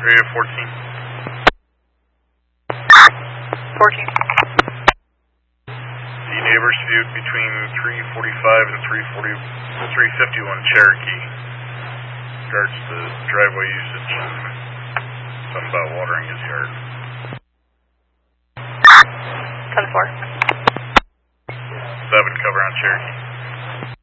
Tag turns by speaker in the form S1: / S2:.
S1: Radio 14.
S2: 14.
S1: The neighbors viewed between 345 and 351 Cherokee. Regards to driveway usage and something about watering his yard.
S2: 10-4.
S1: 7, cover on Cherokee.